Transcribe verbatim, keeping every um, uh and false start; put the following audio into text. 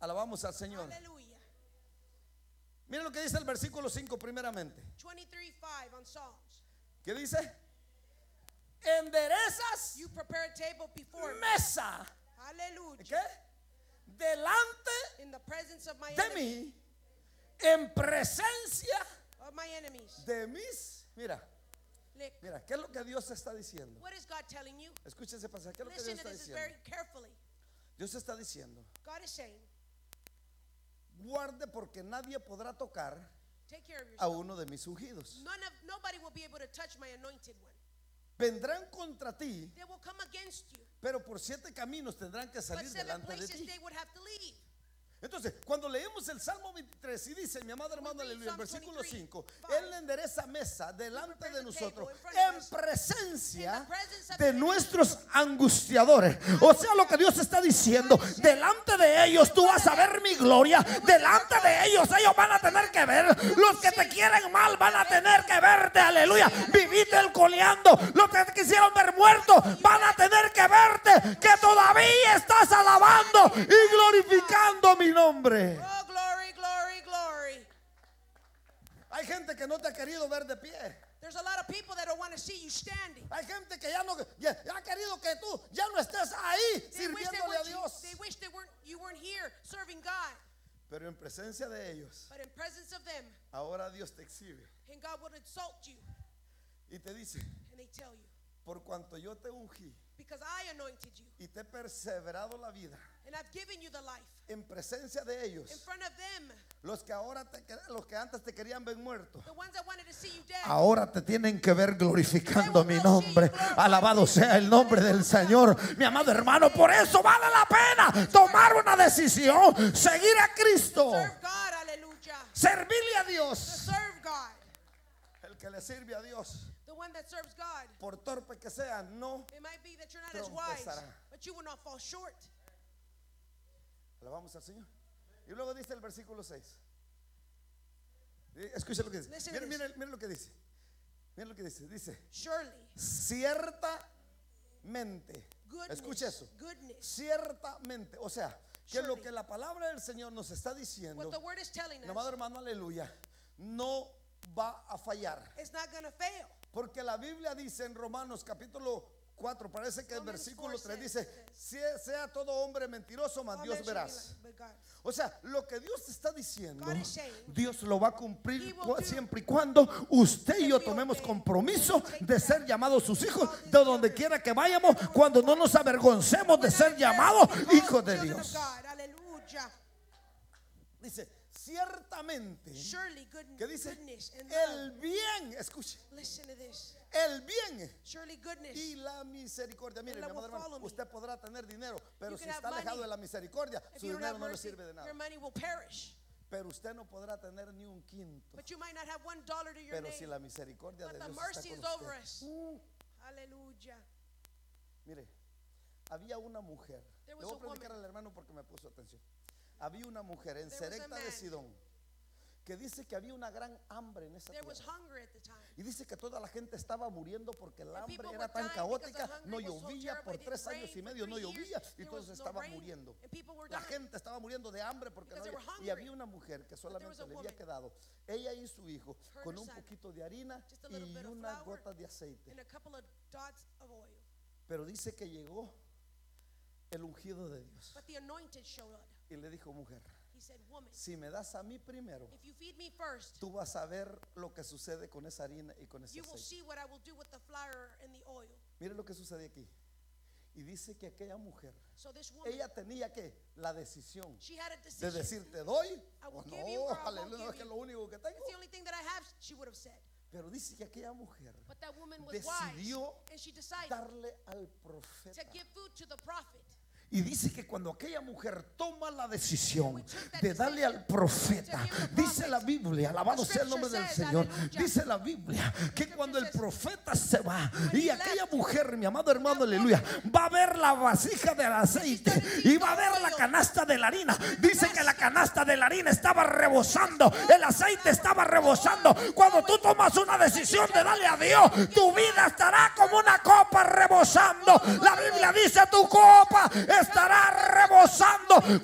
Alabamos al Señor. Hallelujah. Miren lo que dice el versículo cinco primeramente. twenty-three five on Psalms. ¿Qué dice? Enderezas You prepare a table before me. mesa. Hallelujah. ¿Qué? Delante In the presence of my de enemies. mí, en presencia Of my enemies. de mis. Mira, Look, mira, ¿qué es lo que Dios está diciendo? what is God telling you? Escúchese pasar, ¿qué es lo que Listen Dios to está this diciendo? very carefully. Dios está diciendo, God is saying, guarde porque nadie podrá tocar take care of a yourself. uno de mis ungidos. None of, nobody will be able to touch my anointed one. Vendrán contra ti, They will come against you. pero por siete caminos tendrán que But salir seven delante de places ti. they would have to leave. Entonces, cuando leemos el Salmo veintitrés y dice, mi amado hermano, read aleluya, el Psalm versículo twenty-three, cinco, five. Él endereza mesa delante prepares de a nosotros table in front of en us, presencia in the presence of de the nuestros angustiadores. O sea, lo que Dios está diciendo, delante de ellos tú vas a ver mi gloria, delante de ellos ellos van a tener que ver, los que te quieren mal van a tener que verte, aleluya, vivite el coleando, los que te quisieron ver muerto van a tener que verte, que todavía estás alabando y glorificando mi nombre. Oh, glory, glory, glory. Hay gente que no te ha querido ver de pie. There's a lot of people that don't want to see you standing. Hay gente que ya no ya, ya ha querido que tú ya no estés ahí They wish they, sirviéndole a weren't, you, Dios. they wish they weren't, you weren't here serving God. Pero en presencia de ellos, But in presence of them, ahora Dios te exhibe and God will insult you. y te dice, And they tell you, por cuanto yo te ungí because I anointed you. y te he perseverado la vida And I've given you the life. en presencia de In ellos, front of them, los que ahora te, los que antes te querían ver muerto, the ones that wanted to see you dead. ahora te tienen que ver glorificando mi nombre. Alabado sea el nombre del Señor, mi amado hermano. Por eso vale la pena tomar una decisión, seguir a Cristo, Serve God, hallelujah. servirle a To Dios. serve God. El que le sirve a Dios, The one that serves God. por torpe que sea, no. It might be that you're not as wise, Trompezará. but you will not fall short. Alabamos al Señor. Y luego dice el versículo seis. Escucha lo que dice. Listen to Miren, this. miren, miren lo que dice. Miren lo que dice. Dice, Surely, ciertamente. goodness, Escucha eso. goodness. Ciertamente. O sea, que lo Surely. que la palabra del Señor nos está diciendo, What the word is telling mi amado us, hermano, aleluya, no va a fallar. it's not going to fail. Porque la Biblia dice en Romanos capítulo cuatro, parece que el Romans versículo four tres says dice, "Sie- sea todo hombre mentiroso, mas All Dios men shall be verás." like- but God. O sea, lo que Dios está diciendo, God is saying, Dios lo va a cumplir He will cu- do siempre y cuando usted y yo we tomemos obey. compromiso Take de care. ser llamados sus hijos, Call these de donde children. quiera que vayamos, cuando no nos avergoncemos de We're ser not llamados embarrassed to be hijos de called children of Dios. God. Hallelujah. Dice, ciertamente, Surely good, ¿qué dice? goodness and El love. bien, escuche, Listen to this. el bien Surely goodness. y la misericordia. Mire, mi love amado will hermano, follow me. usted podrá tener dinero, pero You si can está have alejado money. de la misericordia, If su you don't dinero have no le mercy, sirve de nada. your money will perish. Pero usted no podrá tener ni un quinto. But you might not have one dollar to your Pero name. si la misericordia But de the Dios mercy está is con over usted. us. Uh, Hallelujah. Mire, había una mujer. Le There was voy a a predicar woman. al hermano porque me puso atención. Había una mujer en There was a Serepta de man. Sidón que dice que había una gran hambre en esa There was tierra. hunger at the time. Y dice que toda la gente estaba muriendo porque el And hambre people era were tan dying caótica, because the no hungry was so llovía terrible. por It didn't tres años rain y for medio, no three llovía years. y There todos was no estaban rain, muriendo. and people were La dying. gente estaba muriendo de hambre porque no Because they había. were Y había hungry. una mujer que there was solamente a le había woman, quedado ella y su hijo her con and un her son, poquito de harina just a little y bit of unas flour gotas de aceite. and a couple of dots of oil. Pero dice que llegó el ungido de Dios But the anointed showed up. y le dijo, mujer, He said, woman, si me das a mí primero, if you feed me first, tú vas a ver lo que sucede con esa harina y con ese you will aceite. see what I will do with the flour and the oil. Mire lo que sucede aquí. Y dice que aquella mujer, So this woman, ella tenía que la decisión she had a de decision. decir, te doy I will o give you or no, I won't aleluya, no es give que you. lo único que tengo. It's the only thing that I have, she would have said. Pero dice que aquella mujer But that woman was decidió wise, and she decided darle al to profeta. give food to the prophet. Y dice que cuando aquella mujer toma la decisión de darle al profeta, dice la Biblia, alabado sea el nombre del Señor, dice la Biblia que cuando el profeta se va y aquella mujer, mi amado hermano, aleluya, va a ver la vasija del aceite y va a ver la canasta de la harina. Dice que la canasta de la harina estaba rebosando, el aceite estaba rebosando. Cuando tú tomas una decisión de darle a Dios, tu vida estará como una copa rebosando. La Biblia dice, tu copa estará rebosando